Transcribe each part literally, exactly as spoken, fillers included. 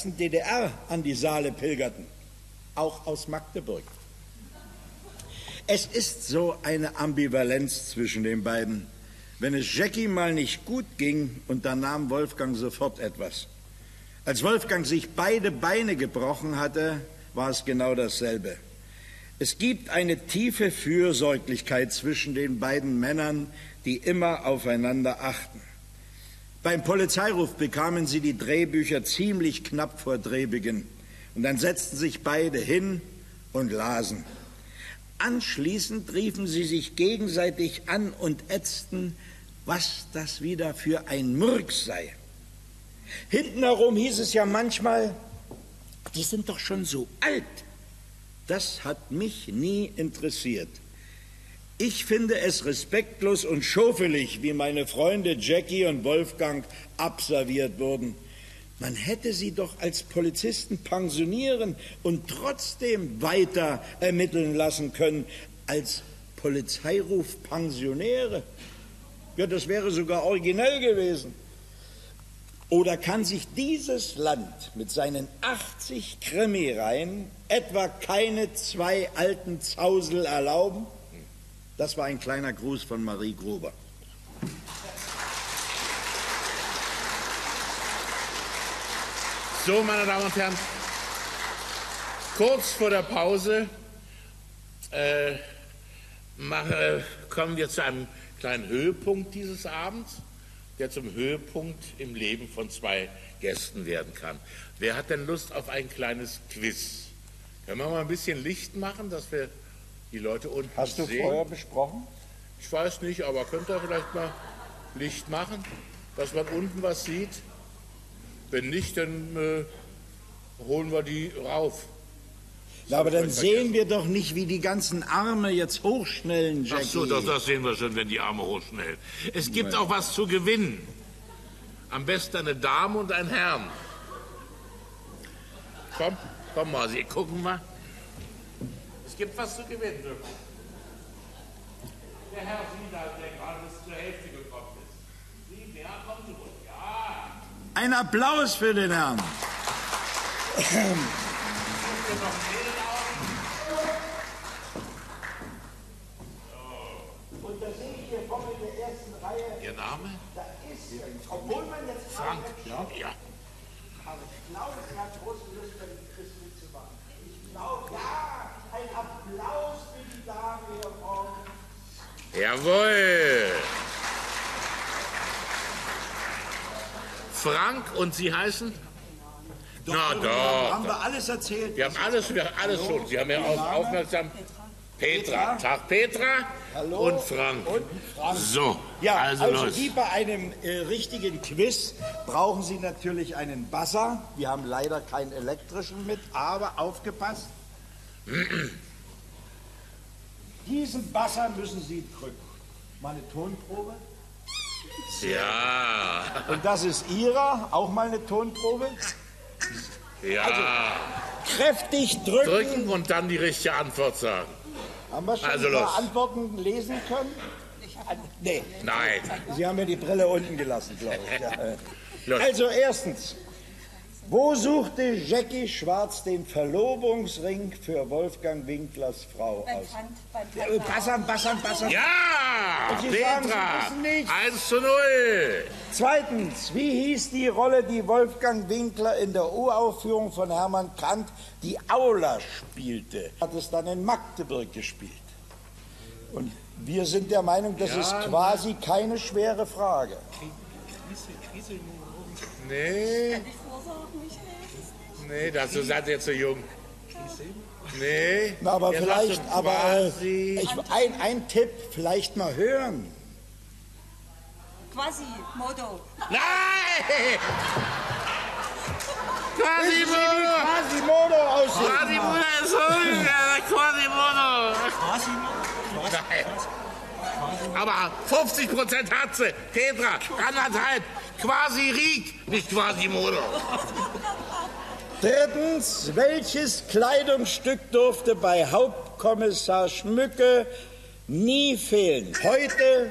ganzen D D R an die Saale pilgerten, auch aus Magdeburg. Es ist so eine Ambivalenz zwischen den beiden. Wenn es Jackie mal nicht gut ging, unternahm Wolfgang sofort etwas. Als Wolfgang sich beide Beine gebrochen hatte, war es genau dasselbe. Es gibt eine tiefe Fürsorglichkeit zwischen den beiden Männern, die immer aufeinander achten. Beim Polizeiruf bekamen sie die Drehbücher ziemlich knapp vor Drehbeginn. Und dann setzten sich beide hin und lasen. Anschließend riefen sie sich gegenseitig an und ätzten, was das wieder für ein Murks sei. Hinten herum hieß es ja manchmal, die sind doch schon so alt. Das hat mich nie interessiert. Ich finde es respektlos und schofelig, wie meine Freunde Jackie und Wolfgang abserviert wurden. Man hätte sie doch als Polizisten pensionieren und trotzdem weiter ermitteln lassen können als Polizeiruf-Pensionäre. Ja, das wäre sogar originell gewesen. Oder kann sich dieses Land mit seinen achtzig Krimireihen etwa keine zwei alten Zausel erlauben? Das war ein kleiner Gruß von Marie Gruber. So, meine Damen und Herren, kurz vor der Pause äh, machen, äh, kommen wir zu einem kleinen Höhepunkt dieses Abends, der zum Höhepunkt im Leben von zwei Gästen werden kann. Wer hat denn Lust auf ein kleines Quiz? Können wir mal ein bisschen Licht machen, dass wir die Leute unten sehen? Hast du vorher besprochen? Ich weiß nicht, aber könnt ihr vielleicht mal Licht machen, dass man unten was sieht? Wenn nicht, dann äh, holen wir die rauf. Ja, aber dann sehen wir doch nicht, wie die ganzen Arme jetzt hochschnellen, Jackie. Ach so, das, das sehen wir schon, wenn die Arme hochschnellen. Es gibt auch was zu gewinnen. Am besten eine Dame und ein Herrn. Komm, komm mal, Sie gucken mal. Es gibt was zu gewinnen. Der Herr Sieder, der gerade bis zur Hälfte gekommen ist. Sie, ja, kommen Sie ruhig. Ja. Ein Applaus für den Herrn. Und da sehe ich hier vorne in der ersten Reihe. Ihr Name? Da ist, obwohl man jetzt Frank. Ja. Ja. Aber ich glaube, sie hat große Lust, bei dem Quiz mitzumachen. Ich glaube, ja, ein Applaus für die Dame hier vorne. Jawohl. Frank, und Sie heißen? Doch, Na doch. Haben wir alles erzählt? Wir haben alles, wir haben alles schon. Sie haben ja auch aufmerksam. Petra. Tag Petra. Hallo. Und Frank. Und Frank. So, Ja, also, also los. wie bei einem äh, richtigen Quiz brauchen Sie natürlich einen Buzzer. Wir haben leider keinen elektrischen mit, aber aufgepasst. Diesen Buzzer müssen Sie drücken. Mal eine Tonprobe. Ja. Und das ist Ihrer, auch mal eine Tonprobe. Ja. Also, kräftig drücken. Drücken und dann die richtige Antwort sagen. Haben wir schon Also ein paar los. Antworten lesen können? Nee. Nein. Sie haben ja die Brille unten gelassen, glaube ich. Ja. Los. Also erstens, wo suchte Jackie Schwarz den Verlobungsring für Wolfgang Winklers Frau Beim aus? Pfand, beim Ja, Pfand. Bassern, bassern, bassern. Ja. Und Sie sagen, Sie Petra. wissen nicht. eins zu null. Zweitens, wie hieß die Rolle, die Wolfgang Winkler in der Uraufführung von Hermann Kant, die Aula, spielte? Hat es dann in Magdeburg gespielt. Und wir sind der Meinung, das Ja, ist quasi keine schwere Frage. Nee, Ich versorge mich nicht. nee, dazu seid ihr zu jung. Nee. Na, aber Ihr vielleicht, sagt so aber äh, quasi. ich, ein, ein Tipp, vielleicht mal hören. Quasi, Modo. Nein! Wissen Sie, wie Quasimodo! Quasimodo aussieht? Quasimodo ist so, Quasimodo! Nein. Aber fünfzig Prozent hat sie. Petra, anderthalb. Quasi Riek, nicht Quasimodo. Drittens, welches Kleidungsstück durfte bei Hauptkommissar Schmücke nie fehlen? Heute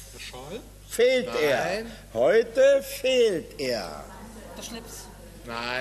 fehlt er. Nein. Heute fehlt er. Der Schlips. Nein.